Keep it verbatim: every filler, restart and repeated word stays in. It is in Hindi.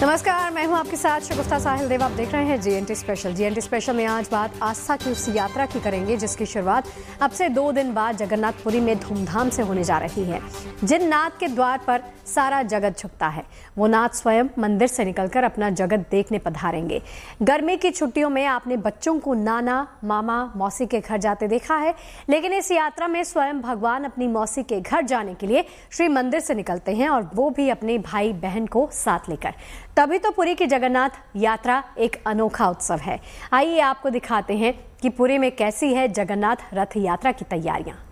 नमस्कार, मैं हूं आपके साथ शगुफ्ता साहिल देव। आप देख रहे हैं जीएनटी स्पेशल। जीएनटी स्पेशल में आज बात आस्था की उस यात्रा की करेंगे जिसकी शुरुआत अब से दो दिन बाद जगन्नाथपुरी में धूमधाम से होने जा रही है। जिन नाथ के द्वार पर सारा जगत झुकता है, वो नाथ स्वयं मंदिर से निकलकर अपना जगत देखने पधारेंगे। गर्मी की छुट्टियों में आपने बच्चों को नाना, मामा, मौसी के घर जाते देखा है, लेकिन इस यात्रा में स्वयं भगवान अपनी मौसी के घर जाने के लिए श्री मंदिर से निकलते हैं, और वो भी अपने भाई बहन को साथ लेकर। तभी तो पुरी की जगन्नाथ यात्रा एक अनोखा उत्सव है। आइए आपको दिखाते हैं कि पुरी में कैसी है जगन्नाथ रथ यात्रा की तैयारियां।